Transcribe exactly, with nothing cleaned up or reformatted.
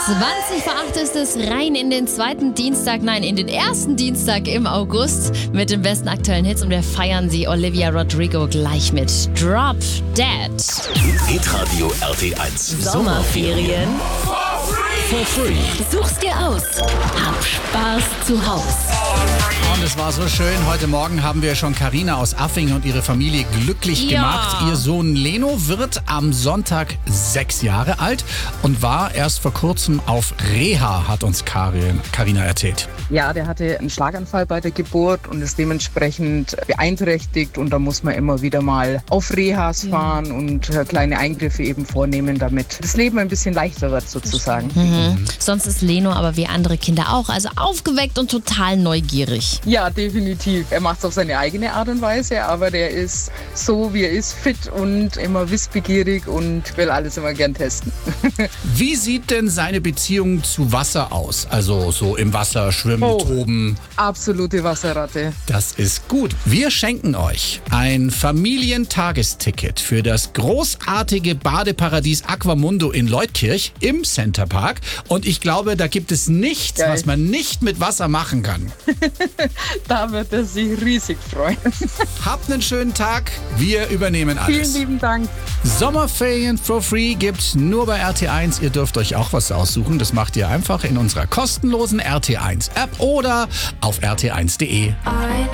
zwanzig vor acht ist es, rein in den zweiten Dienstag, nein, in den ersten Dienstag im August mit den besten aktuellen Hits und wir feiern sie. Olivia Rodrigo gleich mit Drop Dead. Hitradio R T eins. Sommerferien For free. Such's dir aus. Hab Spaß zu Haus. Und es war so schön. Heute Morgen haben wir schon Carina aus Affing und ihre Familie glücklich Ja. gemacht. Ihr Sohn Leno wird am Sonntag sechs Jahre alt und war erst vor kurzem auf Reha, hat uns Karin, Carina erzählt. Ja, der hatte einen Schlaganfall bei der Geburt und ist dementsprechend beeinträchtigt und da muss man immer wieder mal auf Rehas fahren und äh, kleine Eingriffe eben vornehmen, damit das Leben ein bisschen leichter wird sozusagen. Mhm. Sonst ist Leno aber wie andere Kinder auch, also aufgeweckt und total neugierig. Ja, definitiv. Er macht es auf seine eigene Art und Weise, aber der ist so, wie er ist, fit und immer wissbegierig und will alles immer gern testen. Wie sieht denn seine Beziehung zu Wasser aus? Also so im Wasser schwimmen, Oh. toben. Absolute Wasserratte. Das ist gut. Wir schenken euch ein Familientagesticket für das großartige Badeparadies Aquamundo in Leutkirch im Centerpark. Und ich glaube, da gibt es nichts, Geil. was man nicht mit Wasser machen kann. Da wird er sich riesig freuen. Habt einen schönen Tag. Wir übernehmen Vielen alles. lieben Dank. Sommerferien for free gibt's nur bei R T eins. Ihr dürft euch auch was aussuchen. Das macht ihr einfach in unserer kostenlosen R T eins App oder auf r t eins punkt de.